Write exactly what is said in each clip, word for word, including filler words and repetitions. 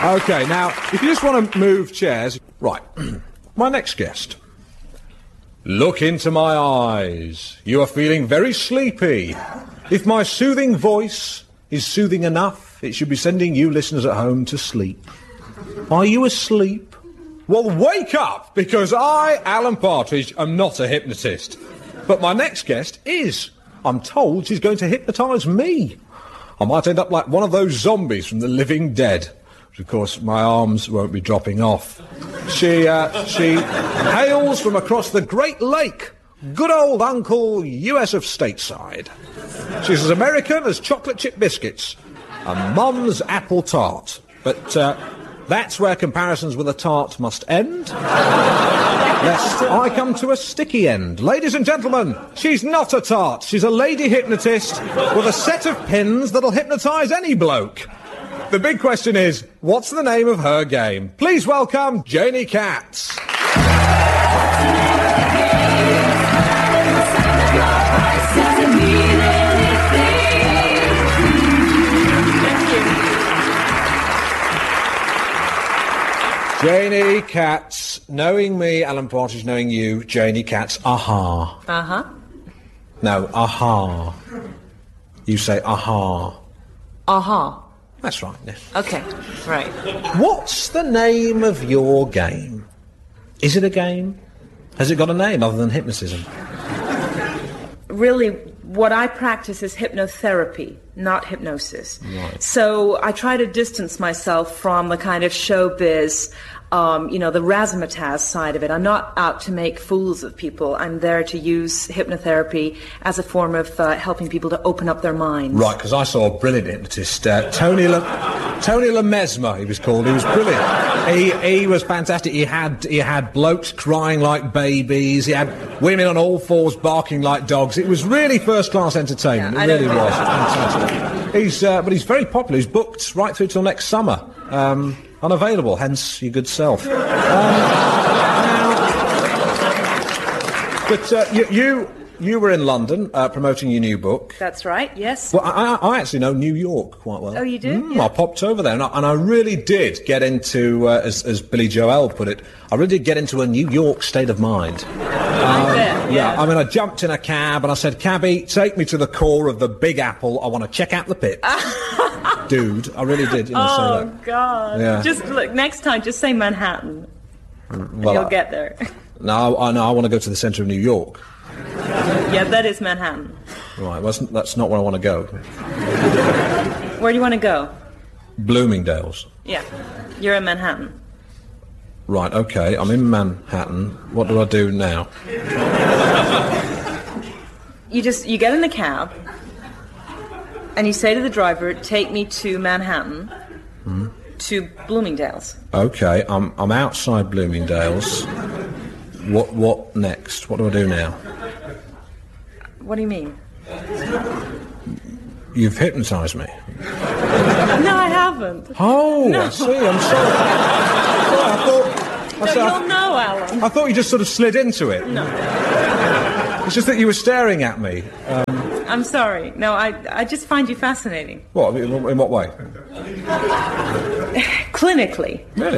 OK, now, if you just want to move chairs... Right, my next guest. Look into my eyes. You are feeling very sleepy. If my soothing voice is soothing enough, it should be sending you listeners at home to sleep. Are you asleep? Well, wake up, because I, Alan Partridge, am not a hypnotist. But my next guest is. I'm told she's going to hypnotise me. I might end up like one of those zombies from the living dead. Of course, my arms won't be dropping off. She, uh, she hails from across the Great Lake. Good old Uncle U S of Stateside. She's as American as chocolate chip biscuits. A mum's apple tart. But, uh, that's where comparisons with a tart must end. Lest I come to a sticky end. Ladies and gentlemen, she's not a tart. She's a lady hypnotist with a set of pins that'll hypnotise any bloke. The big question is, what's the name of her game? Please welcome Janie Katz. Janie Katz, knowing me, Alan Partridge, knowing you, Janie Katz, aha. Uh-huh. No, aha. You say aha. Aha. That's right, yes. Okay, right. What's the name of your game? Is it a game? Has it got a name other than hypnotism? Really, what I practice is hypnotherapy, not hypnosis. Right. So I try to distance myself from the kind of showbiz, um, you know, the razzmatazz side of it. I'm not out to make fools of people. I'm there to use hypnotherapy as a form of uh, helping people to open up their minds. Right, because I saw a brilliant hypnotist, uh, Tony Le- Tony Le Mesmer, he was called. He was brilliant. He he was fantastic. He had he had blokes crying like babies. He had women on all fours barking like dogs. It was really first-class entertainment. Yeah, it really I don't was fantastic. He's uh, but he's very popular. He's booked right through till next summer. Um, unavailable, hence your good self. Um, now, but uh, you, you you were in London uh, promoting your new book. That's right, yes. Well, I, I actually know New York quite well. Oh, you do? Mm, Yeah. I popped over there, and I, and I really did get into, uh, as, as Billy Joel put it, I really did get into a New York state of mind. I bet, yeah. I mean, I jumped in a cab, and I said, "Cabby, take me to the core of the Big Apple. I want to check out the pits." Dude, I really did, you know, say Oh, that. God. Yeah. Just, look, next time, just say Manhattan. Well, You'll I- get there. No, I know, I want to go to the centre of New York. Yeah, that is Manhattan. Right, well, that's, that's not where I want to go. Where do you want to go? Bloomingdale's. Yeah, you're in Manhattan. Right, OK, I'm in Manhattan. What do I do now? You just, you get in the cab, and you say to the driver, take me to Manhattan, Hmm. to Bloomingdale's. OK, I'm, I'm outside Bloomingdale's. What, what next? What do I do now? What do you mean? You've hypnotised me. No, I haven't. Oh, No. I see, I'm sorry. Sorry, I thought... I, No, said- you'll know, Alan. I thought you just sort of slid into it. No, It's just that you were staring at me. Um, I'm sorry. No, I, I just find you fascinating. what, in, in what way? Clinically. Really?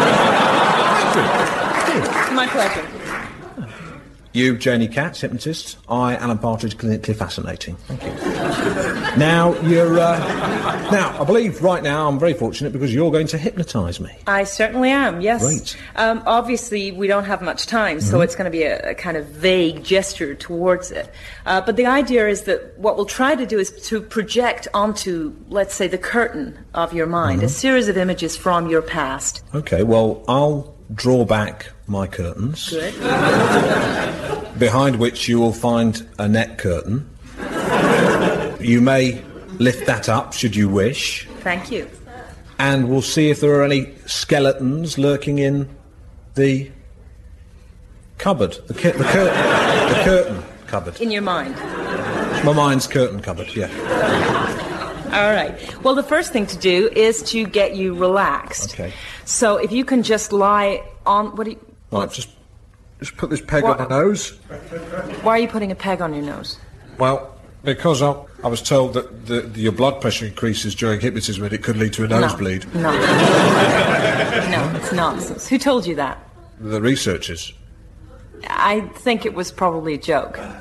My pleasure. You, Janie Katz, hypnotist. I, Alan Partridge, clinically fascinating. Thank you. Now, you're... Uh, now, I believe right now I'm very fortunate because you're going to hypnotise me. I certainly am, yes. Great. Um, obviously, we don't have much time, so it's going to be a, a kind of vague gesture towards it. Uh, but the idea is that what we'll try to do is to project onto, let's say, the curtain of your mind, a series of images from your past. OK, well, I'll draw back my curtains. Good. Behind which you will find a net curtain. You may lift that up, should you wish. Thank you. And we'll see if there are any skeletons lurking in the cupboard, the, cu- the, cur- the curtain cupboard. In your mind. My mind's curtain cupboard, yeah. All right. Well, the first thing to do is to get you relaxed. Okay. So if you can just lie on... What do you... Right, just, just put this peg What? on my nose. Why are you putting a peg on your nose? Well, Because I, I was told that the, the, your blood pressure increases during hypnotism and it could lead to a nosebleed. No, no. No, it's nonsense. Who told you that? The researchers. I think it was probably a joke. Okay.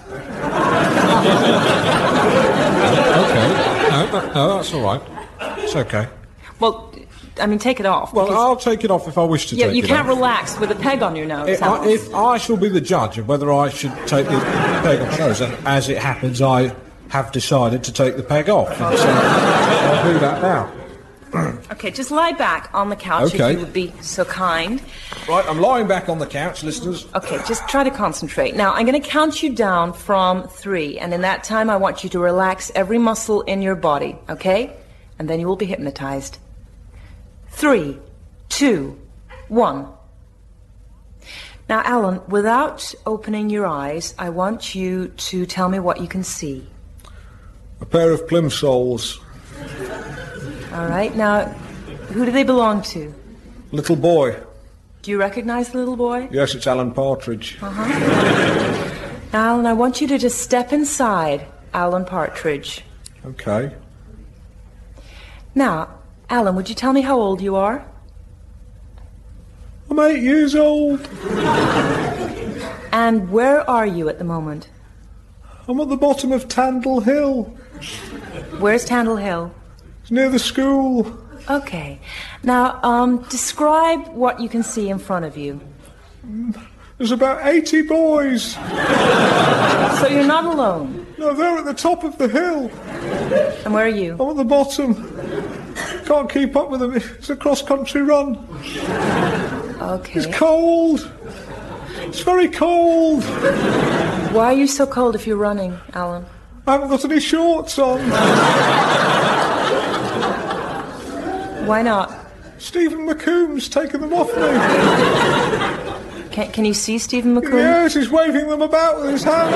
No, that, no, that's all right. It's okay. Well, I mean, take it off. Well, I'll take it off if I wish to yeah, take you it can't off. relax with a peg on your nose. If I, if I shall be the judge of whether I should take the peg off my nose, and as it happens, I have decided to take the peg off. And so I'll do that now. Okay, just lie back on the couch Okay. if you would be so kind. Right, I'm lying back on the couch, listeners. Okay, just try to concentrate. Now, I'm going to count you down from three, and in that time, I want you to relax every muscle in your body, okay? And then you will be hypnotized. Three, two, one. Now, Alan, without opening your eyes, I want you to tell me what you can see. A pair of plimsolls. All right, now, who do they belong to? Little boy. Do you recognize the little boy? Yes, it's Alan Partridge. Uh-huh. Alan, I want you to just step inside Alan Partridge. Okay. Now, Alan, would you tell me how old you are? I'm eight years old. And where are you at the moment? I'm at the bottom of Tandle Hill. Where's Tandle Hill? It's near the school. Okay. Now, um, describe what you can see in front of you. There's about eighty boys. So you're not alone. No, they're at the top of the hill. And where are you? I'm at the bottom. Can't keep up with them. It's a cross-country run. Okay. It's cold. It's very cold. Why are you so cold if you're running, Alan? I haven't got any shorts on. Why not? Stephen McComb's taken them off me. Can, can you see Stephen McComb? Yes, he's waving them about with his hand.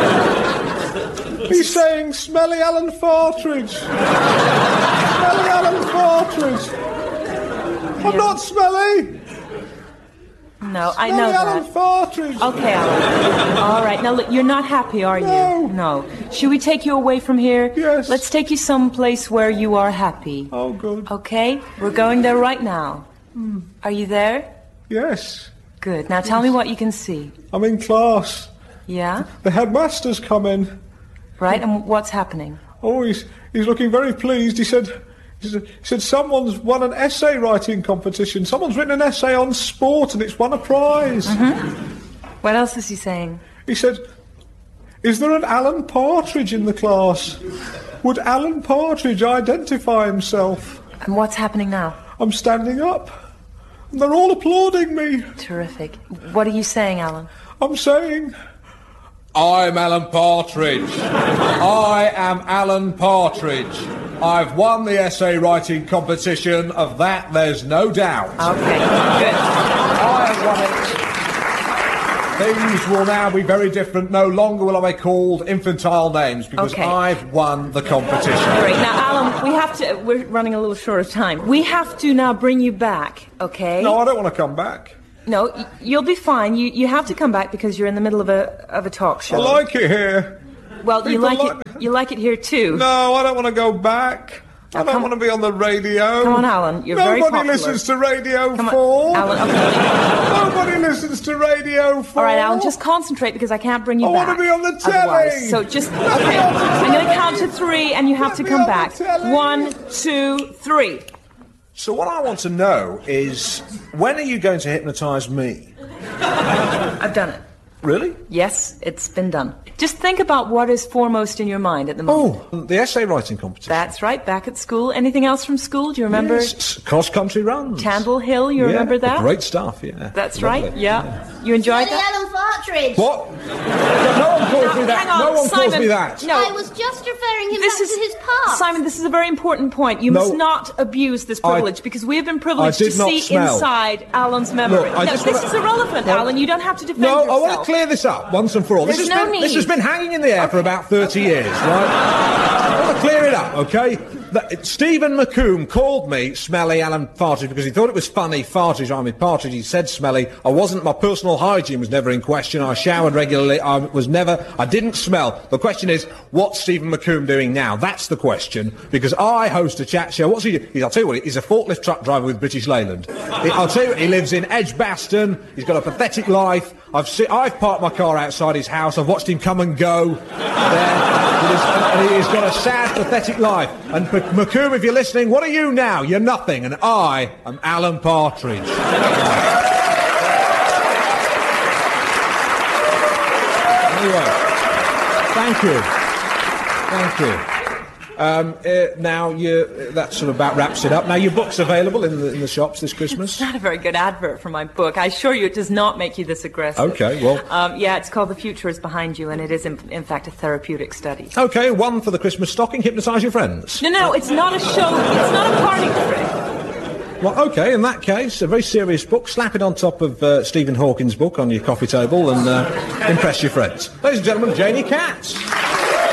He's saying, "Smelly Alan Partridge. Smelly Alan Partridge." I'm Yeah. not smelly. No, I Smelly know Alan that. Partridge. Okay, Alan. All right. Now, look, you're not happy, are you? No. No. Should we take you away from here? Yes. Let's take you someplace where you are happy. Oh, good. Okay? We're going there right now. Are you there? Yes. Good. Now tell me what you can see. I'm in class. Yeah? The headmaster's come in. Right? And what's happening? Oh, he's, he's looking very pleased. He said, he said, he said, someone's won an essay writing competition. Someone's written an essay on sport and it's won a prize. What else is he saying? He said, is there an Alan Partridge in the class? Would Alan Partridge identify himself? And what's happening now? I'm standing up. And they're all applauding me. Terrific. What are you saying, Alan? I'm saying, I'm Alan Partridge. I am Alan Partridge. I've won the essay writing competition. Of that, there's no doubt. Okay, good. I have won it. Things will now be very different. No longer will I be called infantile names because Okay. I've won the competition. Great. Now, Alan, we have to... We're running a little short of time. We have to now bring you back, okay? No, I don't want to come back. No, y- you'll be fine. You you have to come back because you're in the middle of a of a talk show. I like it here. well, you people like like it. You like it here too. No, I don't want to go back. I Now, don't come- want to be on the radio. Come on, Alan. You're very Nobody popular. listens to Radio Come on, four. Alan. Okay. Nobody listens to Radio four. All right, Alan. Just concentrate because I can't bring you I back. want to be on the telly. Otherwise. So just okay. I'm going to count to three, and you have Let to me come on the back. telly. One, two, three. So what I want to know is, when are you going to hypnotise me? I've done it. Really? Yes, it's been done. Just think about what is foremost in your mind at the moment. Oh, the essay writing competition. That's right. Back at school. Anything else from school? Do you remember Yes, cross-country runs. Tandle Hill? You Yeah, remember that? Great stuff, yeah. That's Lovely. right. Yeah. You enjoyed Smelly that? Alan Partridge. What? No one calls me that. Hang on, no one Simon. calls me that. No. I was just referring him This back is to his past. Simon. This is a very important point. You No. must not abuse this privilege I- because we have been privileged I did to not see smell. inside Alan's memory. Look, I no, just this wanna- is irrelevant, No. Alan. You don't have to defend No, yourself. I want to clear this up once and for all. This There's has no been, need. This has been hanging in the air for about thirty years, right? I want to clear it up, okay? that, Stephen McComb called me Smelly Alan Partridge because he thought it was funny. Partridge, I'm with Partridge. He said Smelly. I wasn't. My personal hygiene was never in question. I showered regularly. I was never. I didn't smell. The question is, what's Stephen McComb doing now? That's the question. Because I host a chat show. What's he do? He's, I'll tell you what. He's a forklift truck driver with British Leyland. He, I'll tell you what. He lives in Edgbaston. He's got a pathetic life. I've se- I've parked my car outside his house. I've watched him come and go. There. He's got a sad, pathetic life. And P- McComb, if you're listening, what are you now? You're nothing. And I am Alan Partridge. Anyway, thank you. Thank you. Um, uh, now, you, that sort of about wraps it up. Now, your book's available in the, in the shops this Christmas? It's not a very good advert for my book. I assure you it does not make you this aggressive. OK, well... Um, yeah, it's called The Future is Behind You, and it is, in, in fact, a therapeutic study. OK, one for the Christmas stocking. Hypnotise your friends. No, no, it's not a show. It's not a party trick. Well, OK, in that case, a very serious book. Slap it on top of uh, Stephen Hawking's book on your coffee table and uh, impress your friends. Ladies and gentlemen, Janie Katz.